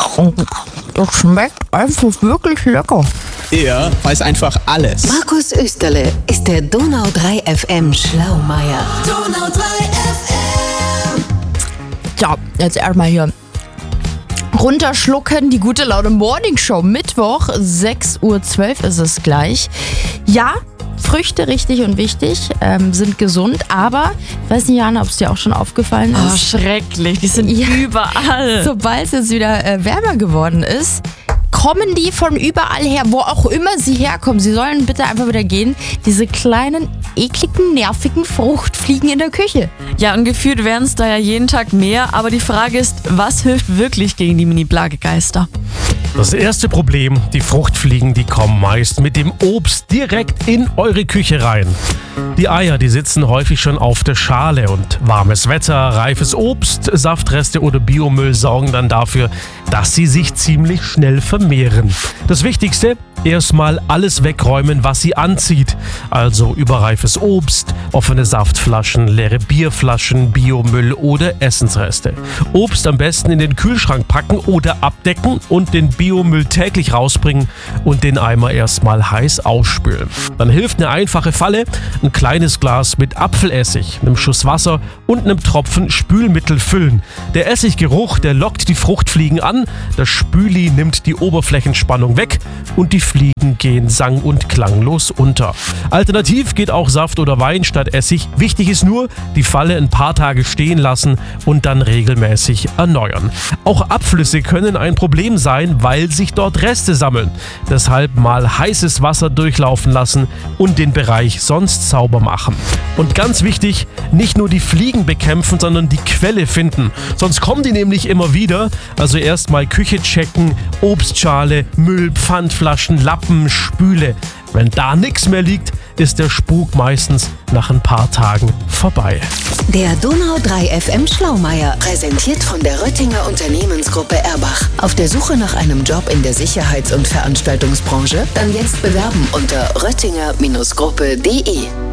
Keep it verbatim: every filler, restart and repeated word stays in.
Das schmeckt einfach wirklich lecker. Er weiß einfach alles. Markus Österle ist der Donau drei F M Schlaumeier. Donau drei F M. Ja, jetzt erstmal hier runterschlucken. Die gute Laune Morning Show. Mittwoch, sechs Uhr zwölf ist es gleich. Ja, Früchte, richtig und wichtig, ähm, sind gesund, aber ich weiß nicht, Jana, ob es dir auch schon aufgefallen ist. Oh, schrecklich, die sind ja überall. Sobald es jetzt wieder äh, wärmer geworden ist, kommen die von überall her, wo auch immer sie herkommen. Sie sollen bitte einfach wieder gehen. Diese kleinen, ekligen, nervigen Fruchtfliegen in der Küche. Ja, und gefühlt werden es da ja jeden Tag mehr, aber die Frage ist, was hilft wirklich gegen die Mini-Plagegeister? Das erste Problem, die Fruchtfliegen, die kommen meist mit dem Obst direkt in eure Küche rein. Die Eier, die sitzen häufig schon auf der Schale und warmes Wetter, reifes Obst, Saftreste oder Biomüll sorgen dann dafür, dass sie sich ziemlich schnell vermehren. Das Wichtigste, erstmal alles wegräumen, was sie anzieht. Also überreifes Obst, offene Saftflaschen, leere Bierflaschen, Biomüll oder Essensreste. Obst am besten in den Kühlschrank packen oder abdecken und den Biomüll täglich rausbringen und den Eimer erstmal heiß ausspülen. Dann hilft eine einfache Falle, ein kleines Glas mit Apfelessig, einem Schuss Wasser und einem Tropfen Spülmittel füllen. Der Essiggeruch, der lockt die Fruchtfliegen an, das Spüli nimmt die Oberflächenspannung weg und die Fliegen gehen sang- und klanglos unter. Alternativ geht auch Saft oder Wein statt Essig. Wichtig ist nur, die Falle ein paar Tage stehen lassen und dann regelmäßig erneuern. Auch Abflüsse können ein Problem sein, weil sich dort Reste sammeln. Deshalb mal heißes Wasser durchlaufen lassen und den Bereich sonst sauber machen. Und ganz wichtig, nicht nur die Fliegen bekämpfen, sondern die Quelle finden. Sonst kommen die nämlich immer wieder. Also erstmal Küche checken, Obstschale, Müll, Pfandflaschen, Lappen, Spüle. Wenn da nichts mehr liegt, ist der Spuk meistens nach ein paar Tagen vorbei. Der Donau drei F M Schlaumeier, präsentiert von der Röttinger Unternehmensgruppe Erbach. Auf der Suche nach einem Job in der Sicherheits- und Veranstaltungsbranche? Dann jetzt bewerben unter röttinger Gruppe punkt de.